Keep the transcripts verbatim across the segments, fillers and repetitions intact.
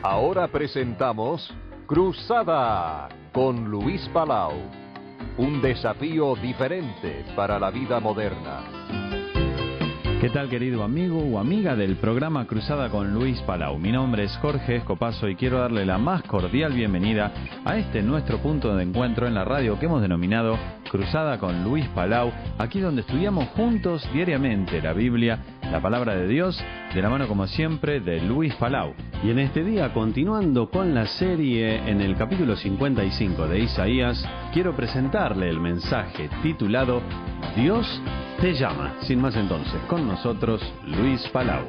Ahora presentamos Cruzada con Luis Palau. Un desafío diferente para la vida moderna. ¿Qué tal, querido amigo o amiga del programa Cruzada con Luis Palau? Mi nombre es Jorge Escopazo y quiero darle la más cordial bienvenida a este nuestro punto de encuentro en la radio que hemos denominado Cruzada con Luis Palau, aquí donde estudiamos juntos diariamente la Biblia, la palabra de Dios, de la mano como siempre de Luis Palau. Y en este día, continuando con la serie en el capítulo cincuenta y cinco de Isaías, quiero presentarle el mensaje titulado Dios te llama. Sin más entonces, con nosotros Luis Palau.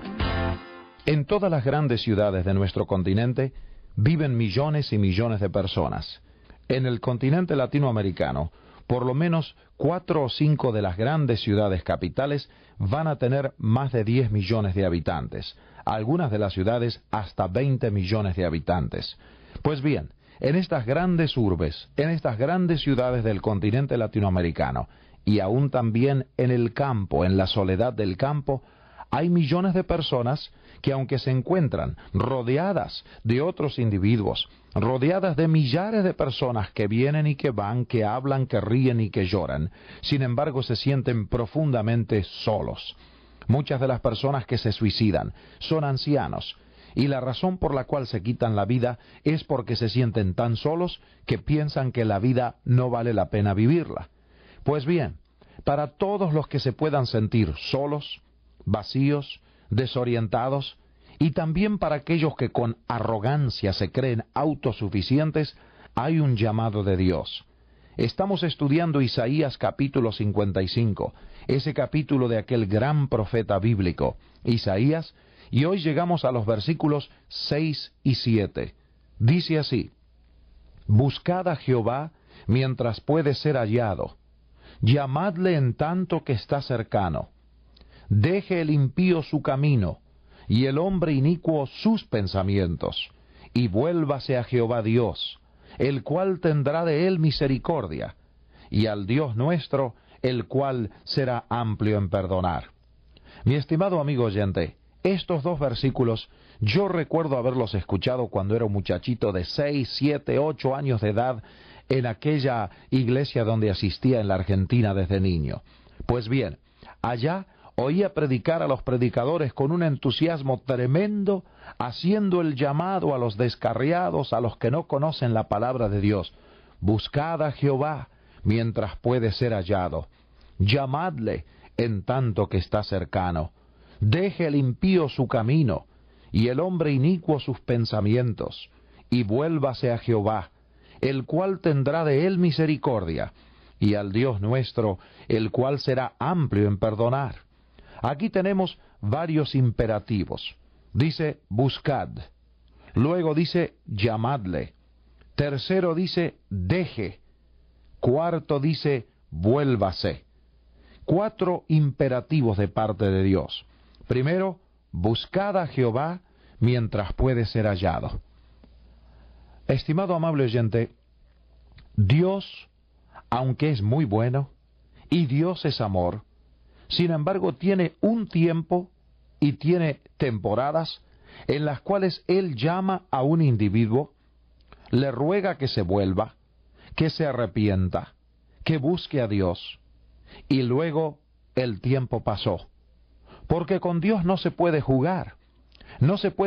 En todas las grandes ciudades de nuestro continente viven millones y millones de personas. En el continente latinoamericano, por lo menos cuatro o cinco de las grandes ciudades capitales van a tener más de diez millones de habitantes. Algunas de las ciudades hasta veinte millones de habitantes. Pues bien, en estas grandes urbes, en estas grandes ciudades del continente latinoamericano, y aún también en el campo, en la soledad del campo, hay millones de personas que, aunque se encuentran rodeadas de otros individuos, rodeadas de millares de personas que vienen y que van, que hablan, que ríen y que lloran, sin embargo se sienten profundamente solos. Muchas de las personas que se suicidan son ancianos, y la razón por la cual se quitan la vida es porque se sienten tan solos que piensan que la vida no vale la pena vivirla. Pues bien, para todos los que se puedan sentir solos, vacíos, desorientados, y también para aquellos que con arrogancia se creen autosuficientes, hay un llamado de Dios. Estamos estudiando Isaías capítulo cincuenta y cinco, ese capítulo de aquel gran profeta bíblico, Isaías, y hoy llegamos a los versículos seis y siete. Dice así: Buscad a Jehová mientras puede ser hallado, llamadle en tanto que está cercano. Deje el impío su camino, y el hombre inicuo sus pensamientos, y vuélvase a Jehová Dios, el cual tendrá de él misericordia, y al Dios nuestro, el cual será amplio en perdonar. Mi estimado amigo oyente, estos dos versículos yo recuerdo haberlos escuchado cuando era un muchachito de seis, siete, ocho años de edad en aquella iglesia donde asistía en la Argentina desde niño. Pues bien, allá oía predicar a los predicadores con un entusiasmo tremendo, haciendo el llamado a los descarriados, a los que no conocen la palabra de Dios. Buscad a Jehová mientras puede ser hallado. Llamadle en tanto que está cercano. Deje el impío su camino, y el hombre inicuo sus pensamientos, y vuélvase a Jehová, el cual tendrá de él misericordia, y al Dios nuestro, el cual será amplio en perdonar. Aquí tenemos varios imperativos. Dice, buscad. Luego dice, llamadle. Tercero dice, deje. Cuarto dice, vuélvase. Cuatro imperativos de parte de Dios. Primero, buscad a Jehová mientras puede ser hallado. Estimado amable oyente, Dios, aunque es muy bueno, y Dios es amor, sin embargo tiene un tiempo y tiene temporadas en las cuales Él llama a un individuo, le ruega que se vuelva, que se arrepienta, que busque a Dios, y luego el tiempo pasó. Porque con Dios no se puede jugar, no se puede